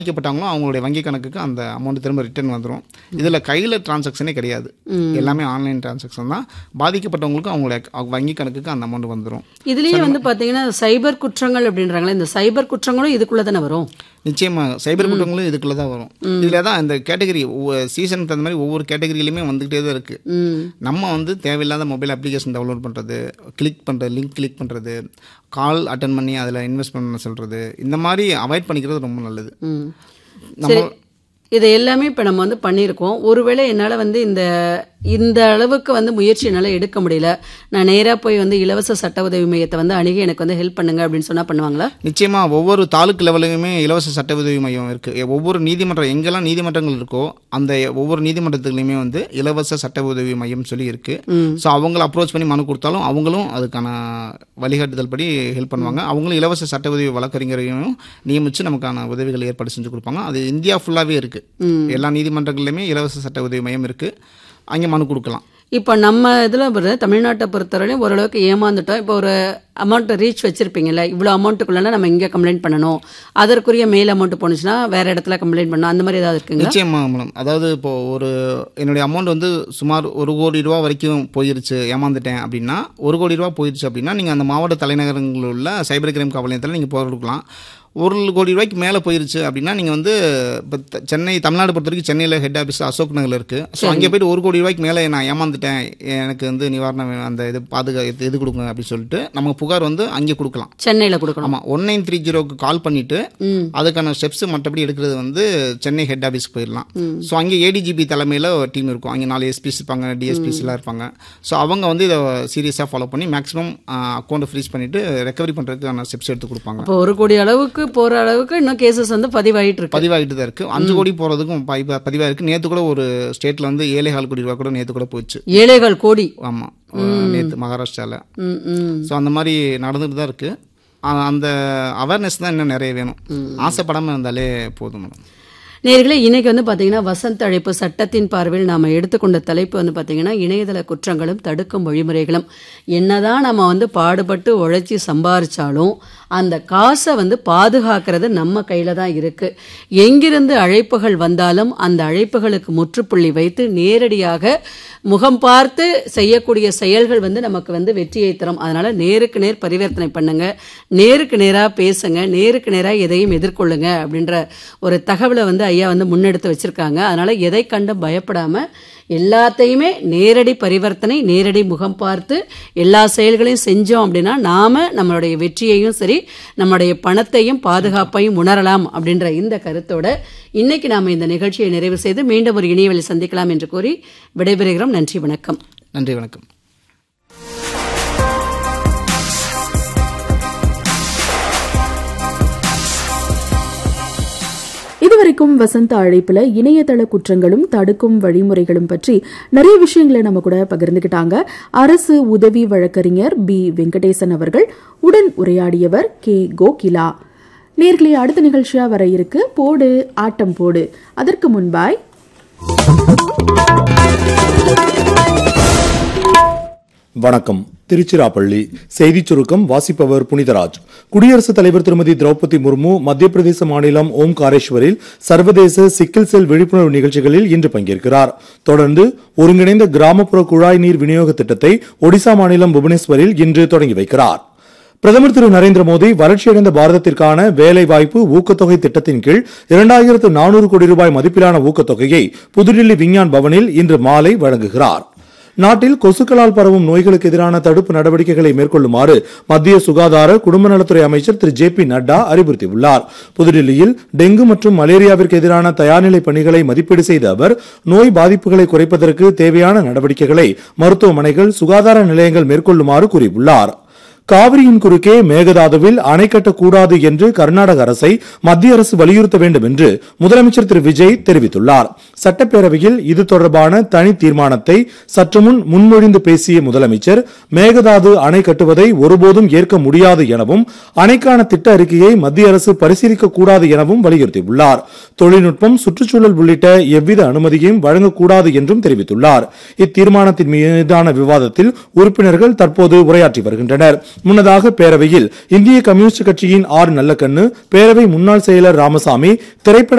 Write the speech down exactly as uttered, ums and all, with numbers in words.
பாதிக்கப்பட்டாங்களோ அவங்களுடைய வங்கி கணக்குக்கு அந்த அமௌண்ட் திரும்ப ரிட்டர்ன் வந்துடும். இதில் கையில் டிரான்சாக்ஷனே கிடையாது, எல்லாமே ஆன்லைன் டிரான்சாக்ஷன் தான். பாதிக்கப்பட்டவங்களுக்கு அவங்களுடைய வங்கி கணக்குக்கு அந்த அமௌண்ட் வந்துடும். இதுலேயே வந்து பார்த்தீங்கன்னா சைபர் குற்றங்கள் அப்படின்றாங்களே, இந்த சைபர் குற்றங்களும் இதுக்குள்ளே தானே வரும்? நிச்சயமாக சைபர் குற்றங்களும் இதுக்குள்ளே தான் வரும். இதில் தான் இந்த கேட்டகரி சீசனுக்கு தகுந்த மாதிரி ஒவ்வொரு கேட்டகரியிலுமே வந்துக்கிட்டே தான் இருக்குது. நம்ம வந்து தேவையில்லாத மொபைல் அப்ளிகேஷன் டவுன்லோட் பண்ணுறது, கிளிக் பண்ணுறது, லிங்க் கிளிக் பண்ணுறது, கால் அட்டன் பண்ணி அதில் இன்வெஸ்ட் பண்ண சொல்கிறது, இந்த மாதிரி அவாய்ட் பண்ணிக்கிறது ரொம்ப நல்லது. நம்ம இதை எல்லாமே இப்போ நம்ம வந்து பண்ணியிருக்கோம். ஒருவேளை என்னால் வந்து இந்த இந்த அளவுக்கு வந்து முயற்சி என்னால் எடுக்க முடியல, நான் நேராக போய் வந்து இலவச சட்ட உதவி மையத்தை வந்து அணுகி எனக்கு வந்து ஹெல்ப் பண்ணுங்க அப்படின்னு சொன்னால் பண்ணுவாங்களா? நிச்சயமாக ஒவ்வொரு தாலுக்கு லெவலுமே இலவச சட்ட உதவி மையம் இருக்குது. ஒவ்வொரு நீதிமன்றம் எங்கெல்லாம் நீதிமன்றங்கள் இருக்கோ அந்த ஒவ்வொரு நீதிமன்றத்துலையுமே வந்து இலவச சட்ட உதவி மையம் சொல்லி இருக்குது. ஸோ அவங்கள அப்ரோச் பண்ணி மனு கொடுத்தாலும் அவங்களும் அதுக்கான வழிகாட்டுதல் படி ஹெல்ப் பண்ணுவாங்க. அவங்களும் இலவச சட்ட உதவி வழக்கறிஞரையும் நியமித்து நமக்கான உதவிகள் ஏற்பாடு செஞ்சு கொடுப்பாங்க. அது இந்தியா ஃபுல்லாகவே இருக்குது. எல்லா நீதிமன்றங்கள்லையுமே இலவச சட்ட உதவி மையம் இருக்குது, அங்கே மனு கொடுக்கலாம். இப்போ நம்ம இதில் தமிழ்நாட்டை பொறுத்தவரையிலும் ஓரளவுக்கு ஏமாந்துட்டோம். இப்போ ஒரு அமௌண்ட் ரீச் வச்சுருப்பீங்கல்ல, இவ்வளோ அமௌண்ட்டுக்குள்ளே நம்ம இங்கே கம்ப்ளைண்ட் பண்ணணும், அதற்குரிய மேல் அமௌண்ட் போணுச்சுன்னா வேறு இடத்துல கம்ப்ளைண்ட் பண்ணணும், அந்த மாதிரி ஏதாவது இருக்குங்க? நிச்சயமாக மேடம். அதாவது இப்போது ஒரு என்னுடைய அமௌண்ட் வந்து சுமார் ஒரு கோடி ரூபா வரைக்கும் போயிருச்சு, ஏமாந்துட்டேன் அப்படின்னா, ஒரு கோடி ரூபா போயிருச்சு அப்படின்னா நீங்கள் அந்த மாவட்ட தலைநகரங்களில் உள்ள சைபர் கிரைம் காவல் நிலையத்தில் நீங்கள் போய் கொடுக்கலாம். ஒரு கோடி ரூபாய்க்கு மேலே போயிருச்சு அப்படின்னா நீங்கள் வந்து இப்போ சென்னை தமிழ்நாடு பொறுத்த வரைக்கும் சென்னையில் ஹெட் ஆஃபீஸ் அசோக் நகரில் இருக்குது. ஸோ அங்கே போய்ட்டு ஒரு கோடி ரூபாய்க்கு மேலே நான் ஏமாந்துட்டேன், எனக்கு வந்து நிவாரணம் அந்த இது பாதுகா இது கொடுங்க அப்படின்னு சொல்லிட்டு நம்ம புகார் வந்து அங்கே கொடுக்கலாம், சென்னையில் கொடுக்கலாம். ஆமாம், ஒன் நைன் த்ரீ ஜீரோக்கு கால் பண்ணிவிட்டு அதுக்கான ஸ்டெப்ஸ் மற்றபடி எடுக்கிறது வந்து சென்னை ஹெட் ஆஃபீஸ்க்கு போயிடலாம். ஸோ அங்கே ஏடிஜிபி தலைமையில் ஒரு டீம் இருக்கும், அங்கே நாலு எஸ்பிஸ் இருப்பாங்க, டிஎஸ்பிஸ்லாம் இருப்பாங்க. ஸோ அவங்க வந்து இதை சீரியஸாக ஃபாலோ பண்ணி மேக்ஸிமம் அக்கௌண்ட்டை ஃப்ரீஸ் பண்ணிவிட்டு ரெக்கவரி பண்ணுறதுக்கான ஸ்டெப்ஸ் எடுத்து கொடுப்பாங்க. இப்போ ஒரு கோடி அளவுக்கு போற அளவுக்கு இன்னும் கேசஸ் வந்து பதிவாயிட்டு இருக்கு பதிவாயிட்டு தான் இருக்கு. அஞ்சு கோடி போறதுக்கும் பதிவா இருக்கு. நேத்து கூட ஒரு ஸ்டேட்ல வந்து ஏழேகால் கோடி ரூபாய் கூட நேத்து கூட போச்சு. ஏழேகால் கோடி? ஆமா, நேத்து மகாராஷ்டிரால. ஸோ அந்த மாதிரி நடந்துட்டு தான் இருக்கு. அந்த அவேர்னஸ் தான் இன்னும் நிறைய வேணும், ஆசைப்படாம இருந்தாலே போதும் மேடம். நேயர்களே, இன்னைக்கு வந்து பார்த்தீங்கன்னா வசந்த அழைப்பு சட்டத்தின் பார்வையில் நாம் எடுத்துக்கொண்ட தலைப்பு வந்து பார்த்தீங்கன்னா இணையதள குற்றங்களும் தடுக்கும் வழிமுறைகளும். என்னதான் நம்ம வந்து பாடுபட்டு உழைச்சி சம்பாரிச்சாலும் அந்த காசை வந்து பாதுகாக்கிறது நம்ம கையில் தான் இருக்குது. எங்கிருந்து அழைப்புகள் வந்தாலும் அந்த அழைப்புகளுக்கு முற்றுப்புள்ளி வைத்து நேரடியாக முகம் பார்த்து செய்யக்கூடிய செயல்கள் வந்து நமக்கு வந்து வெற்றியை தரும். அதனால் நேருக்கு நேர் பரிவர்த்தனை பண்ணுங்க, நேருக்கு நேராக பேசுங்க, நேருக்கு நேராக எதையும் எதிர்கொள்ளுங்க அப்படின்ற ஒரு தகவலை வந்து ஐயா வந்து முன்னெடுத்து வச்சுருக்காங்க. அதனால் எதை கண்டு பயப்படாமல் எல்லாத்தையுமே நேரடி பரிவர்த்தனை, நேரடி முகம் பார்த்து எல்லா செயல்களையும் செஞ்சோம் அப்படின்னா நாம் நம்மளுடைய வெற்றியையும் சரி நம்மளுடைய பணத்தையும் பாதுகாப்பையும் உணரலாம் அப்படின்ற இந்த கருத்தோட இன்னைக்கு நாம் இந்த நிகழ்ச்சியை நிறைவு செய்து மீண்டும் ஒரு இணையவழி சந்திக்கலாம் என்று கூறி விடைபெறுகிறோம். நன்றி, வணக்கம். நன்றி, வணக்கம். இதுவரைக்கும் வசந்த அழைப்புல இணையதள குற்றங்களும் தடுக்கும் வழிமுறைகளும் பற்றி நிறைய விஷயங்களை நம்ம கூட பகிர்ந்துகிட்டாங்க அரசு உதவி வழக்கறிஞர் பி வெங்கடேசன் அவர்கள். உடன் உரையாடியவர் கே கோகிலா. நேர்களே, அடுத்த நிகழ்ச்சியா வர இருக்கு போடு ஆட்டம் போடு. அதற்கு முன்பாய் வணக்கம். திருச்சிராப்பள்ளி செய்திச் சுருக்கம் வாசிப்பவர் புனிதராஜ். குடியரசுத் தலைவர் திருமதி திரௌபதி முர்மு மத்திய பிரதேச மாநிலம் ஓம்காரேஸ்வரில் சர்வதேச சிக்கிள் செல் விழிப்புணர்வு நிகழ்ச்சிகளில் இன்று பங்கேற்கிறார். தொடர்ந்து ஒருங்கிணைந்த கிராமப்புற குழாய் நீர் விநியோக திட்டத்தை ஒடிசா மாநிலம் புவனேஸ்வரில் இன்று தொடங்கி வைக்கிறார். பிரதமர் திரு நரேந்திர மோடி வளர்ச்சியடைந்த பாரதத்திற்கான வேலை வாய்ப்பு ஊக்கத்தொகை திட்டத்தின் கீழ் இரண்டாயிரத்து நானூறு கோடி ரூபாய் மதிப்பிலான ஊக்கத்தொகையை புதுடில்லி விஞ்ஞான் பவனில் இன்று மாலை வழங்குகிறார். நாட்டில் கொசுக்களால் பரவும் நோய்களுக்கு எதிரான தடுப்பு நடவடிக்கைகளை மேற்கொள்ளுமாறு மத்திய சுகாதார குடும்ப நலத்துறை அமைச்சர் திரு ஜே பி நட்டா அறிவுறுத்தியுள்ளார். புதுடில்லியில் டெங்கு மற்றும் மலேரியாவிற்கு எதிரான தயார்நிலை பணிகளை மதிப்பீடு செய்த அவர் நோய் பாதிப்புகளை குறைப்பதற்கு தேவையான நடவடிக்கைகளை மருத்துவமனைகள், சுகாதார நிலையங்கள் மேற்கொள்ளுமாறு கூறியுள்ளார். காவிரியின் குறுக்கே மேகதாதுவில் அணை கட்டக்கூடாது என்று கர்நாடக அரசை மத்திய அரசு வலியுறுத்த வேண்டும் என்று முதலமைச்சர் திரு விஜய் தெரிவித்துள்ளார். சட்டப்பேரவையில் இது தொடர்பான தனி தீர்மானத்தை சற்று முன் முன்மொழிந்து பேசிய முதலமைச்சர் மேகதாது அணை கட்டுவதை ஒருபோதும் ஏற்க முடியாது எனவும் அணைக்கான திட்ட அறிக்கையை மத்திய அரசு பரிசீலிக்க கூடாது எனவும் வலியுறுத்தியுள்ளார். தொழில்நுட்பம், சுற்றுச்சூழல் உள்ளிட்ட எவ்வித அனுமதியையும் வழங்கக்கூடாது என்றும் தெரிவித்துள்ளார். இத்தீர்மானத்தின் மீதான விவாதத்தில் உறுப்பினர்கள் தற்போது உரையாற்றி வருகின்றனர். முன்னதாக பேரவையில் இந்திய கம்யூனிஸ்ட் கட்சியின் ஆர் நல்லக்கண்ணு, பேரவை முன்னாள் செயலர் ராமசாமி, திரைப்பட